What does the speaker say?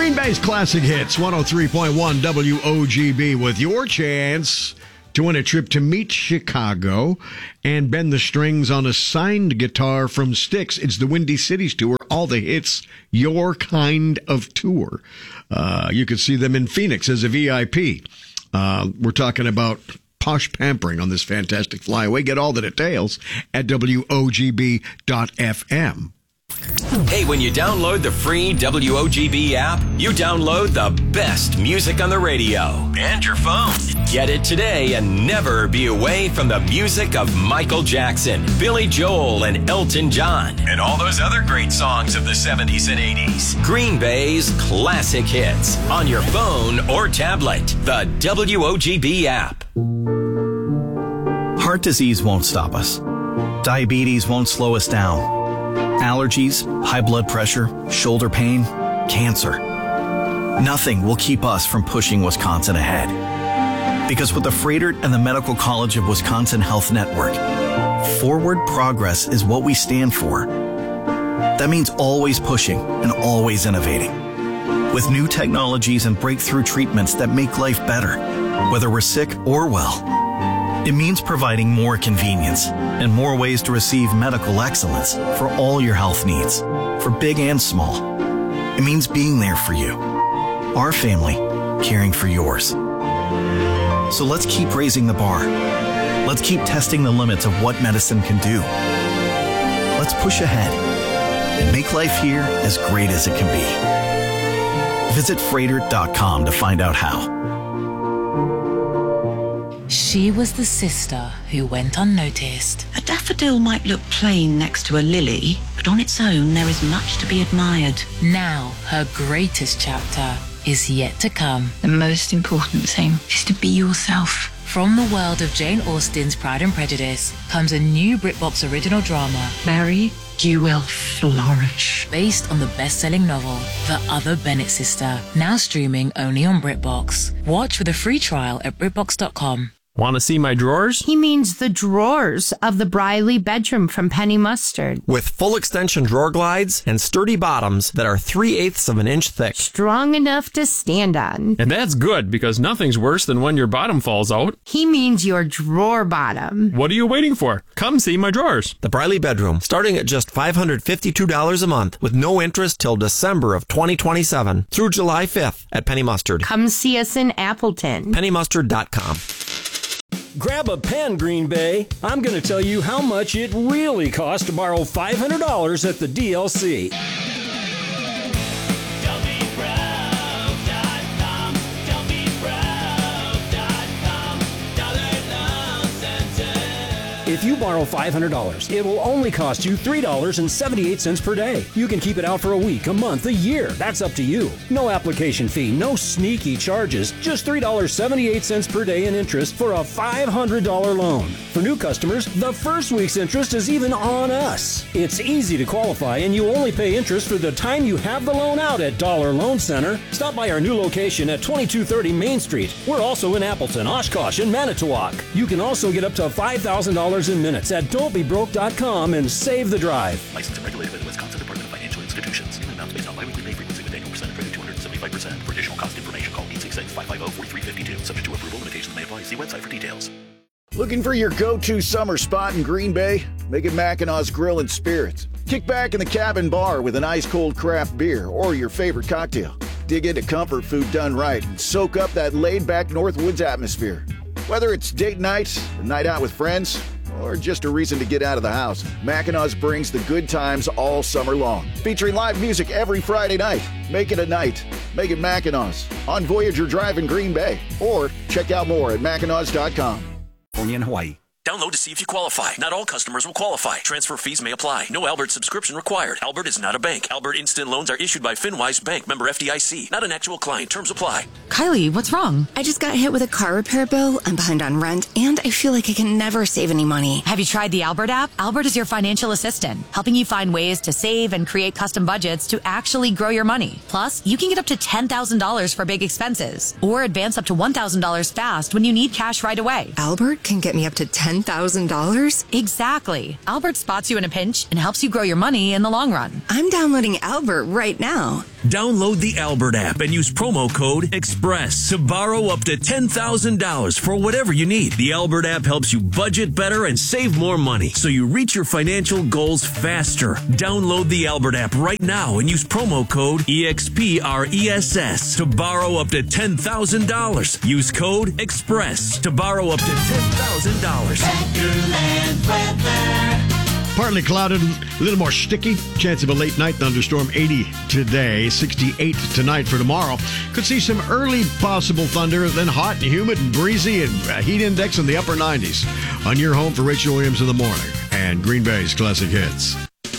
Green Bay's Classic Hits, 103.1 WOGB, with your chance to win a trip to Meet Chicago and bend the strings on a signed guitar from Styx. It's the Windy Cities Tour, all the hits, your kind of tour. You can see them in Phoenix as a VIP. We're talking about posh pampering on this fantastic flyaway. Get all the details at WOGB.FM. Hey, when you download the free WOGB app, you download the best music on the radio and your phone. Get it today and never be away from the music of Michael Jackson, Billy Joel, and Elton John, and all those other great songs of the 70s and 80s. Green Bay's Classic Hits on your phone or tablet. The WOGB app. Heart disease won't stop us. Diabetes won't slow us down. Allergies, high blood pressure, shoulder pain, cancer. Nothing will keep us from pushing Wisconsin ahead. Because with the Froedtert and the Medical College of Wisconsin Health Network, forward progress is what we stand for. That means always pushing and always innovating. With new technologies and breakthrough treatments that make life better, whether we're sick or well. It means providing more convenience and more ways to receive medical excellence for all your health needs, for big and small. It means being there for you, our family, caring for yours. So let's keep raising the bar. Let's keep testing the limits of what medicine can do. Let's push ahead and make life here as great as it can be. Visit Froedtert.com to find out how. She was the sister who went unnoticed. A daffodil might look plain next to a lily, but on its own there is much to be admired. Now, her greatest chapter is yet to come. The most important thing is to be yourself. From the world of Jane Austen's Pride and Prejudice comes a new BritBox original drama. Mary, you will flourish. Based on the best-selling novel, The Other Bennett Sister, now streaming only on BritBox. Watch with a free trial at BritBox.com. Want to see my drawers? He means the drawers of the Briley bedroom from Penny Mustard. With full extension drawer glides and sturdy bottoms that are 3/8 of an inch thick. Strong enough to stand on. And that's good, because nothing's worse than when your bottom falls out. He means your drawer bottom. What are you waiting for? Come see my drawers. The Briley bedroom, starting at just $552 a month with no interest till December of 2027 through July 5th at Penny Mustard. Come see us in Appleton. PennyMustard.com. Grab a pen, Green Bay. I'm going to tell you how much it really costs to borrow $500 at the DLC. If you borrow $500, it will only cost you $3.78 per day. You can keep it out for a week, a month, a year. That's up to you. No application fee, no sneaky charges. Just $3.78 per day in interest for a $500 loan. For new customers, the first week's interest is even on us. It's easy to qualify, and you only pay interest for the time you have the loan out at Dollar Loan Center. Stop by our new location at 2230 Main Street. We're also in Appleton, Oshkosh, and Manitowoc. You can also get up to $5,000 in minutes at don'tbebroke.com and save the drive. Licensed and regulated by the Wisconsin Department of Financial Institutions. Payment amounts based on biweekly pay frequency with annual percent credit 275%. For additional cost information, call 866-550-4352. Subject to approval, limitations may apply. See website for details. Looking for your go-to summer spot in Green Bay? Make it Mackinac Grill and Spirits. Kick back in the cabin bar with an ice-cold craft beer or your favorite cocktail. Dig into comfort food done right and soak up that laid-back Northwoods atmosphere. Whether it's date night, a night out with friends, or just a reason to get out of the house, Mackinac brings the good times all summer long. Featuring live music every Friday night. Make it a night. Make it Mackinac on Voyager Drive in Green Bay. Or check out more at mackinac.com. California and Hawaii. Download to see if you qualify. Not all customers will qualify. Transfer fees may apply. No Albert subscription required. Albert is not a bank. Albert Instant Loans are issued by FinWise Bank, member FDIC. Not an actual client. Terms apply. Kylie, what's wrong? I just got hit with a car repair bill. I'm behind on rent, and I feel like I can never save any money. Have you tried the Albert app? Albert is your financial assistant, helping you find ways to save and create custom budgets to actually grow your money. Plus, you can get up to $10,000 for big expenses, or advance up to $1,000 fast when you need cash right away. Albert can get me up to $10,000? Exactly. Albert spots you in a pinch and helps you grow your money in the long run. I'm downloading Albert right now. Download the Albert app and use promo code EXPRESS to borrow up to $10,000 for whatever you need. The Albert app helps you budget better and save more money so you reach your financial goals faster. Download the Albert app right now and use promo code EXPRESS to borrow up to $10,000. Use code EXPRESS to borrow up to $10,000. Partly clouded, a little more sticky. Chance of a late night thunderstorm, 80 today, 68 tonight for tomorrow. Could see some early possible thunder, then hot and humid and breezy and heat index in the upper 90s. On your home for Rachel Williams in the morning and Green Bay's Classic Hits.